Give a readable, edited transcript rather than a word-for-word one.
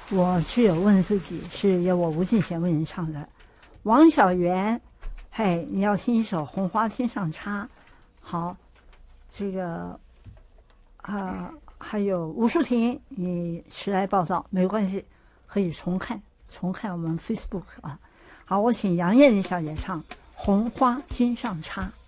我是有问自己，是由我吴敬贤为您唱的。王小源，嘿，你要听一首《红花天上插》。好，这个还有吴淑婷，你时来暴躁没关系，可以重看我们 Facebook 啊。好，我请杨艳小姐唱《红花天上插》。